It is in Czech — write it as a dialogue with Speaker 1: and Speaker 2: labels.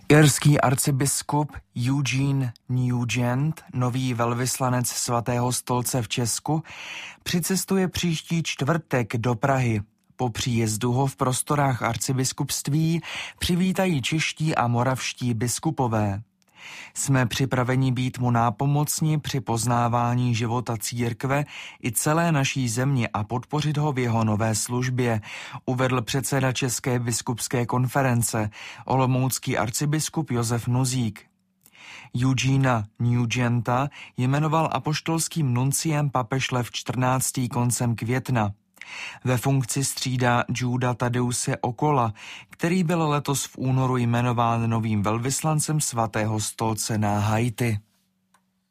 Speaker 1: Irský arcibiskup Eugene Nugent, nový velvyslanec Svatého stolce v Česku, přicestuje příští čtvrtek do Prahy. Po příjezdu ho v prostorách arcibiskupství přivítají čeští a moravští biskupové. Jsme připraveni být mu nápomocni při poznávání života církve i celé naší země a podpořit ho v jeho nové službě, uvedl předseda České biskupské konference, olomoucký arcibiskup Josef Nuzík. Eugena Nugenta jmenoval apoštolským nunciem papež Lev XIV. Koncem května. Ve funkci střídá Juda Tadeuse Okola, který byl letos v únoru jmenován novým velvyslancem Svatého stolce na Haiti.